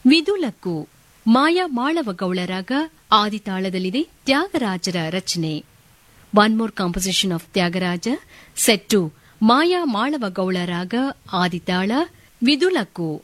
ವಿದುಲಕ್ಕು ಮಾಯಾ ಮಾಳವಗೌಳ ರಾಗ ಆದಿತಾಳದಲ್ಲಿದೆ ತ್ಯಾಗರಾಜರ ರಚನೆ. One more composition of Tyagaraja set to ಮಾಯಾ ಮಾಳವಗೌಳ ರಾಗ ಆದಿತಾಳ ವಿದುಲಕ್ಕು.